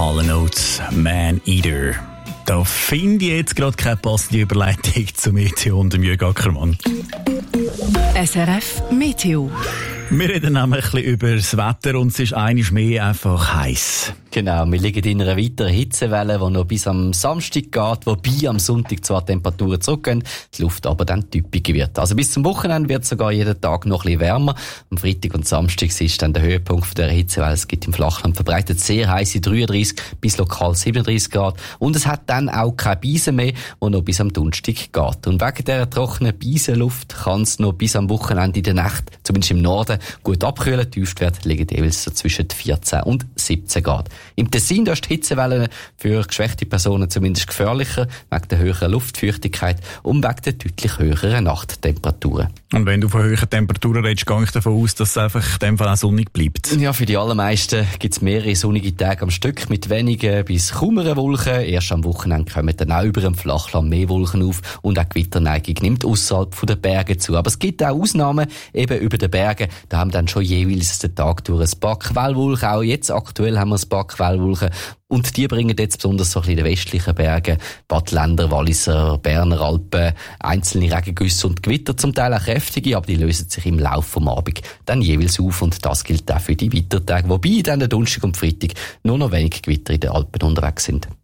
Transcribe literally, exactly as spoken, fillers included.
Hall and Oates, Man Eater. Da finde ich jetzt gerade keine passende Überleitung zu Meteo und dem Jürg Ackermann. S R F Meteo. Wir reden nämlich ein bisschen über das Wetter und es ist einiges mehr einfach heiß. Genau, wir liegen in einer weiteren Hitzewelle, die noch bis am Samstag geht, wobei am Sonntag zwar Temperaturen zurückgehen, die Luft aber dann typischer wird. Also bis zum Wochenende wird es sogar jeden Tag noch ein bisschen wärmer. Am Freitag und Samstag ist dann der Höhepunkt der Hitzewelle. Es gibt im Flachland verbreitet sehr heiße dreiunddreißig bis lokal siebenunddreißig Grad. Und es hat dann auch keine Beise mehr, die noch bis am Donnerstag geht. Und wegen dieser trockenen Beisenluft kann es noch bis am Wochenende in der Nacht, zumindest im Norden, gut abkühlen. Die Tiefstwerte liegen jeweils so zwischen vierzehn und siebzehn Grad. Im Tessin ist die Hitzewelle für geschwächte Personen zumindest gefährlicher, wegen der höheren Luftfeuchtigkeit und wegen der deutlich höheren Nachttemperaturen. Und wenn du von höheren Temperaturen redest, gehe ich davon aus, dass es einfach in dem Fall auch sonnig bleibt. Ja, für die allermeisten gibt es mehrere sonnige Tage am Stück mit wenigen bis kaum einer Wolken. Erst am Wochenende kommen dann auch über dem Flachland mehr Wolken auf und auch die Gewitterneigung nimmt ausserhalb der Berge zu. Aber es gibt auch Ausnahmen, eben über den Bergen. Da haben dann schon jeweils den Tag durch ein paar Quellwolken. Auch jetzt aktuell haben wir ein paar Quellwolken. Und die bringen jetzt besonders so ein bisschen in den westlichen Bergen, Badländer, Walliser, Berner Alpen, einzelne Regengüsse und Gewitter, zum Teil auch kräftige, aber die lösen sich im Laufe vom Abend dann jeweils auf und das gilt auch für die Weitertage, wobei dann der Donnerstag und Freitag nur noch wenig Gewitter in den Alpen unterwegs sind.